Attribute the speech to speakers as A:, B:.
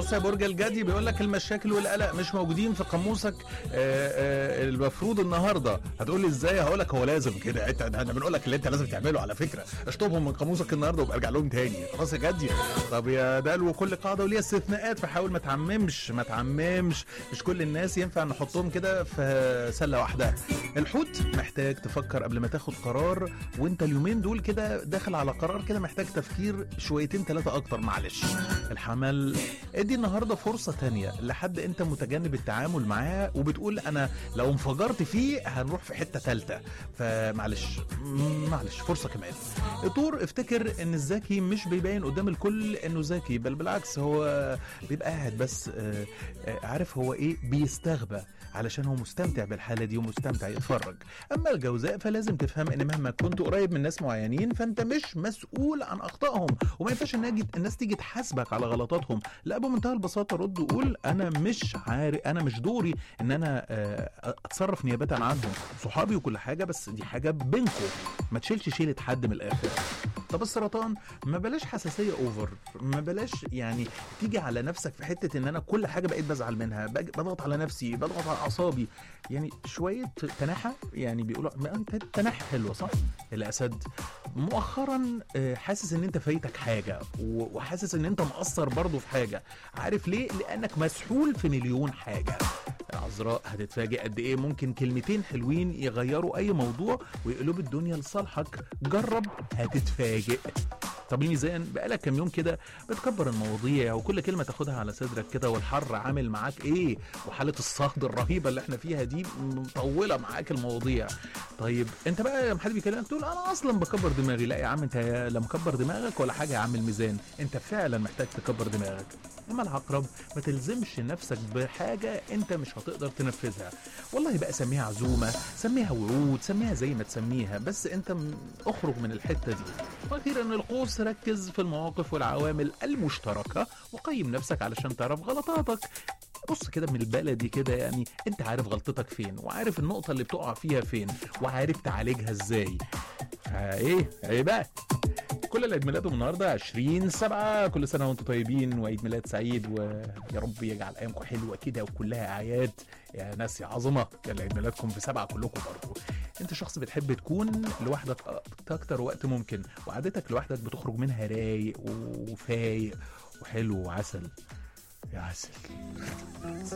A: بص يا برج الجدي، بيقول لك المشاكل والقلق مش موجودين في قاموسك. المفروض النهارده. هتقول لي ازاي؟ هقول لك هو لازم كده. انا بنقول لك اللي انت لازم تعمله على فكره، اشطبهم من قاموسك النهارده وابقى ارجع لهم تاني. خلاص يا جدي. طب يا دلو، كل قاعده وليها استثناءات، فحاول ما تعممش. مش كل الناس ينفع نحطهم كده في سله واحده. الحوت، محتاج تفكر قبل ما تاخد قرار، وانت اليومين دول كده داخل على قرار كده محتاج تفكير شويتين 3 اكتر. معلش. الحمل، ادي النهارده فرصه تانية لحد انت متجنب التعامل معاه وبتقول انا لو انفجرت فيه هنروح في حته ثالثه، فمعلش فرصه كمان. الطور، افتكر ان الذكي مش بيبين قدام الكل انه ذكي، بل بالعكس هو بيبقى قاعد بس عارف هو ايه، بيستغبى علشان هو مستمتع بالحاله دي ومستمتع يتفرج. اما الجوزاء فلازم تفهم ان مهما كنت قريب من ناس معينين فانت مش مسؤول عن اخطائهم، وما ينفعش الناس تيجي تحاسبك على غلطاتهم. لا، بمنتهى البساطه رد وقول انا مش عارف، انا مش دوري ان انا اتصرف نيابه عنهم. صحابي وكل حاجه، بس دي حاجه بينكم، ما تشيلش شيله حد من الاخر. طب السرطان، ما بلاش حساسيه اوفر، ما بلاش يعني تيجي على نفسك في حته ان انا كل حاجه بقيت بزعل منها، بضغط على نفسي، بضغط على اعصابي. يعني شويه تناحه، يعني بيقولوا تناحه حلوه صح. الاسد، مؤخرا حاسس ان انت فايتك حاجه، وحاسس ان انت مقصر برضو في حاجه. عارف ليه؟ لانك مسحول في مليون حاجه. العذراء، هتتفاجئ قد ايه ممكن كلمتين حلوين يغيروا اي موضوع ويقلبوا الدنيا لصالحك. جرب هتتفاجئ. طب الميزان، بقالك كام يوم كده بتكبر المواضيع وكل كلمه تاخدها على صدرك كده، والحر عامل معاك ايه، وحاله الصهد الرهيبه اللي احنا فيها دي مطوله معاك المواضيع. طيب انت بقى لما حد بيكلمك تقول انا اصلا بكبر دماغي. لا يا عم، انت لا مكبر دماغك ولا حاجه يا عم الميزان، انت فعلا محتاج تكبر دماغك. اما العقرب، ما تلزمش نفسك بحاجه انت مش هتقدر تنفذها. والله بقى سميها عزومه، سميها ورود، سميها زي ما تسميها، بس انت اخرج من الحته دي. واخيرا القوس، ركز في المواقف والعوامل المشتركه وقيم نفسك علشان تعرف غلطاتك. بص كده من البلدي كده، يعني انت عارف غلطتك فين، وعارف النقطه اللي بتقع فيها فين، وعارف تعالجها ازاي. ايه بقى، كل اللي عيد ميلادهم النهارده 20/7، كل سنه وانتم طيبين وعيد ميلاد سعيد، ويا رب يجعل ايامكم حلوه كده وكلها اعياد يا ناس يا عظمه. يلا عيد ميلادكم في 7 كلكم برضه. انت شخص بتحب تكون لوحدك اكتر وقت ممكن، وعادتك لوحدك بتخرج منها رايق وفايق وحلو وعسل. يا عسل.